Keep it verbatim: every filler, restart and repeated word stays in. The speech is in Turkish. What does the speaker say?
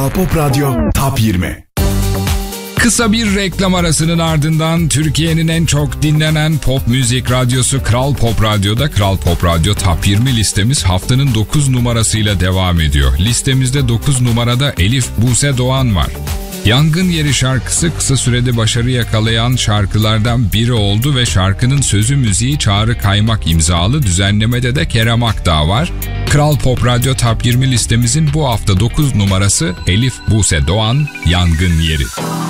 Pop Radyo Top yirmi. Kısa bir reklam arasının ardından Türkiye'nin en çok dinlenen pop müzik radyosu Kral Pop Radyo'da Kral Pop Radyo Top yirmi listemiz haftanın dokuz numarasıyla devam ediyor. Listemizde dokuz numarada Elif Buse Doğan var. Yangın Yeri şarkısı kısa sürede başarı yakalayan şarkılardan biri oldu ve şarkının sözü müziği Çağrı Kaymak imzalı, düzenlemede de Kerem Akdağ var. Kral Pop Radyo Top yirmi listemizin bu hafta dokuz numarası Elif Buse Doğan, Yangın Yeri.